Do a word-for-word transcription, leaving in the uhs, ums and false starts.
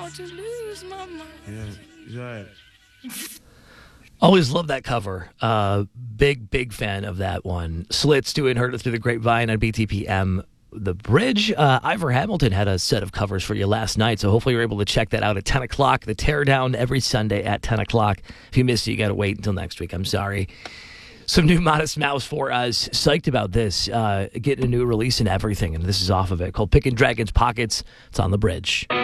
about to lose my mind. Yeah, right. Always love that cover. Uh, big, big fan of that one. Slits doing Heard It Through the Grapevine on B T P M. The Bridge. Uh, Ivor Hamilton had a set of covers for you last night, so hopefully you're able to check that out at ten o'clock. The Teardown every Sunday at ten o'clock. If you missed it, you got to wait until next week. I'm sorry. Some new Modest Mouse for us. Psyched about this. Uh, getting a new release and everything, and this is off of it, called Pickin' Dragon's Pockets. It's on The Bridge.